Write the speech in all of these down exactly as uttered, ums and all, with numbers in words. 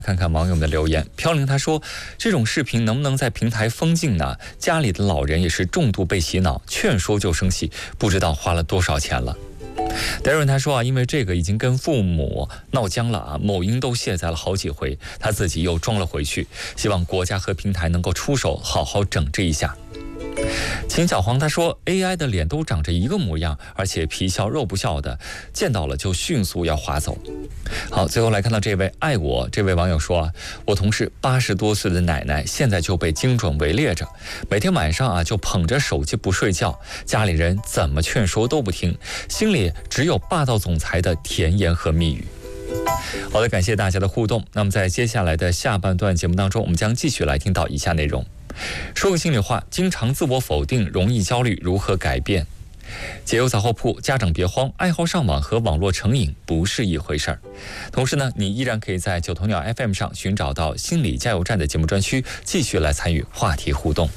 看看网友们的留言。飘零他说，这种视频能不能在平台封禁呢？家里的老人也是重度被洗脑，劝说就生气，不知道花了多少钱了。Darren 他说啊，因为这个已经跟父母闹僵了啊，某音都卸载了好几回，他自己又装了回去，希望国家和平台能够出手好好整治一下。秦小黄他说 A I 的脸都长着一个模样，而且皮笑肉不笑的，见到了就迅速要划走。好，最后来看到这位爱我这位网友说啊，我同事八十多岁的奶奶现在就被精准围猎着，每天晚上啊就捧着手机不睡觉，家里人怎么劝说都不听，心里只有霸道总裁的甜言和蜜语。好的，感谢大家的互动。那么在接下来的下半段节目当中，我们将继续来听到以下内容。说个心里话，经常自我否定，容易焦虑，如何改变？解忧杂货铺，家长别慌，爱好上网和网络成瘾不是一回事儿。同时呢，你依然可以在九头鸟 F M 上寻找到心理加油站的节目专区，继续来参与话题互动。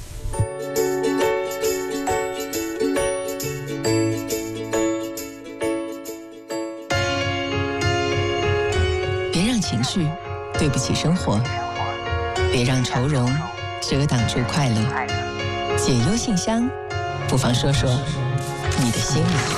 别让情绪对不起生活，别让愁容遮挡住快乐。解忧信箱，不妨说说你的心里话。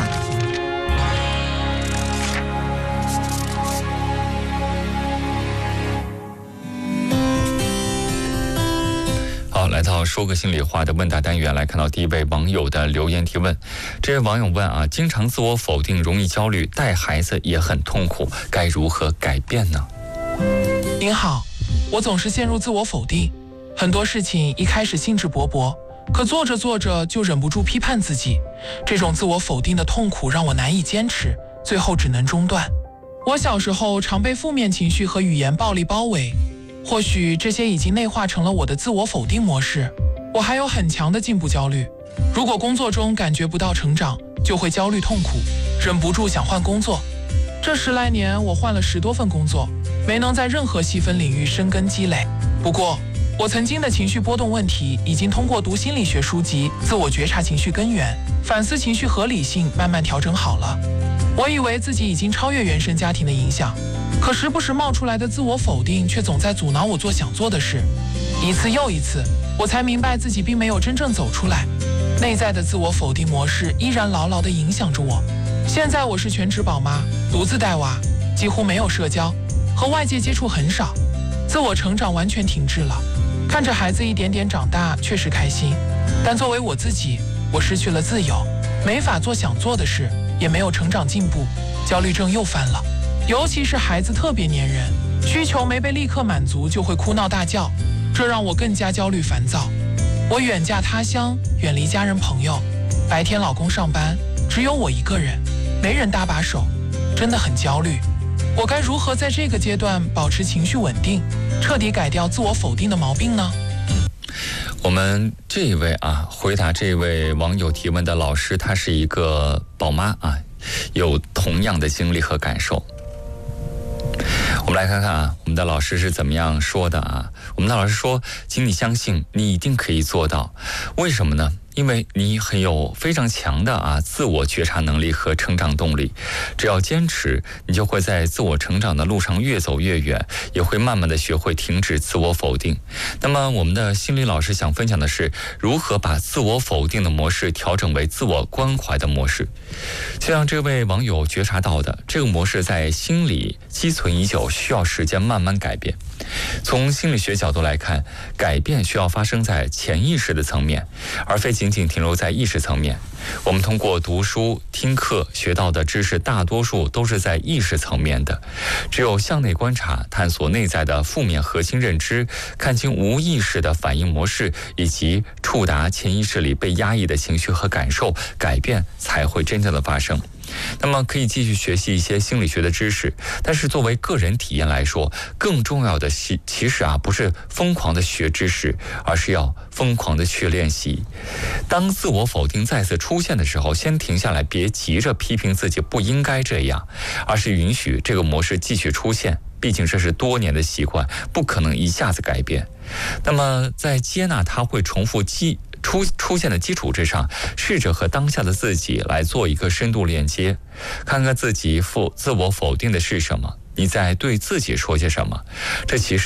好，来到说个心里话的问答单元，来看到第一位网友的留言提问。这位网友问啊，经常自我否定，容易焦虑，带孩子也很痛苦，该如何改变呢？ 您好，我总是陷入自我否定，很多事情一开始兴致勃勃，可做着做着就忍不住批判自己，这种自我否定的痛苦让我难以坚持，最后只能中断。我小时候常被负面情绪和语言暴力包围，或许这些已经内化成了我的自我否定模式。我还有很强的进步焦虑，如果工作中感觉不到成长，就会焦虑痛苦，忍不住想换工作。这十来年我换了十多份工作，没能在任何细分领域深耕积累。不过我曾经的情绪波动问题已经通过读心理学书籍，自我觉察情绪根源，反思情绪合理性，慢慢调整好了。我以为自己已经超越原生家庭的影响，可时不时冒出来的自我否定却总在阻挠我做想做的事。一次又一次，我才明白自己并没有真正走出来，内在的自我否定模式依然牢牢地影响着我。现在我是全职宝妈，独自带娃，几乎没有社交，和外界接触很少，自我成长完全停滞了。看着孩子一点点长大，确实开心，但作为我自己，我失去了自由，没法做想做的事，也没有成长进步，焦虑症又犯了。尤其是孩子特别粘人，需求没被立刻满足就会哭闹大叫，这让我更加焦虑烦躁。我远嫁他乡，远离家人朋友，白天老公上班，只有我一个人，没人搭把手，真的很焦虑。我该如何在这个阶段保持情绪稳定，彻底改掉自我否定的毛病呢？ 我们这一位啊，回答这位网友提问的老师，她是一个宝妈啊，有同样的经历和感受。我们来看看啊，我们的老师是怎么样说的啊？我们的老师说，请你相信，你一定可以做到。为什么呢？因为你很有非常强的啊自我觉察能力和成长动力，只要坚持，你就会在自我成长的路上越走越远，也会慢慢的学会停止自我否定。那么我们的心理老师想分享的是，如何把自我否定的模式调整为自我关怀的模式。就像这位网友觉察到的，这个模式在心里积存已久，需要时间慢慢改变。从心理学角度来看，改变需要发生在潜意识的层面，而非仅仅停留在意识层面。我们通过读书、听课学到的知识，大多数都是在意识层面的。只有向内观察，探索内在的负面核心认知，看清无意识的反应模式，以及触达潜意识里被压抑的情绪和感受，改变才会真正的发生。那么可以继续学习一些心理学的知识，但是作为个人体验来说，更重要的其其实啊不是疯狂的学知识，而是要疯狂的去练习。当自我否定再次出现的时候，先停下来，别急着批评自己不应该这样，而是允许这个模式继续出现。毕竟这是多年的习惯，不可能一下子改变。那么在接纳它会重复基出出现的基础之上，试着和当下的自己来做一个深度链接，看看自己否自我否定的是什么， 你在对自己说些什么？这其实